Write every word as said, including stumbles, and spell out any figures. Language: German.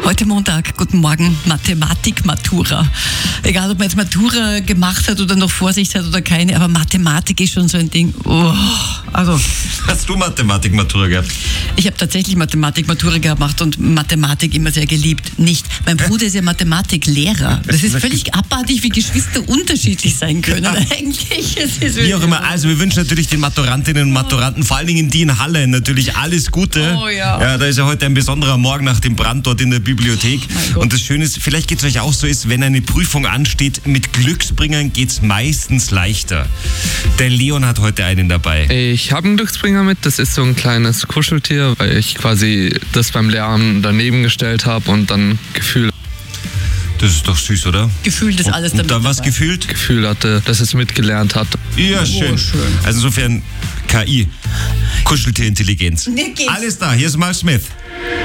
Heute Montag, guten Morgen, Mathematik-Matura. Egal, ob man jetzt Matura gemacht hat oder noch Vorsicht hat oder keine, aber Mathematik ist schon so ein Ding. Oh, also. Hast du Mathematik-Matura gehabt? Ich habe tatsächlich Mathematik-Matura gemacht und Mathematik immer sehr geliebt. Nicht. Mein Bruder ist ja Mathematiklehrer. Das ist völlig abartig, wie Geschwister unterschiedlich sein können. Ja. Eigentlich. Es ist wie auch immer. Also wir wünschen natürlich den Maturantinnen und Maturanten, vor allen Dingen die in Halle, natürlich alles Gute. Oh ja. Ja, da ist ja heute ein besonderer Morgen nach dem Brand dort in der Bibliothek. Oh, und das Schöne ist, vielleicht geht es euch auch so, ist, wenn eine Prüfung ansteht, mit Glücksbringern geht es meistens leichter. Der Leon hat heute einen dabei. Ich habe einen Glücksbringer mit, das ist so ein kleines Kuscheltier, weil ich quasi das beim Lernen daneben gestellt habe und dann Gefühl. Das ist doch süß, oder? Gefühlt ist alles und, damit und da was dabei. gefühlt? Gefühl hatte, dass es mitgelernt hat. Ja, schön. Oh, schön. Also insofern K I, Kuscheltierintelligenz. Mir geht's. Alles da, hier ist Mal Smith.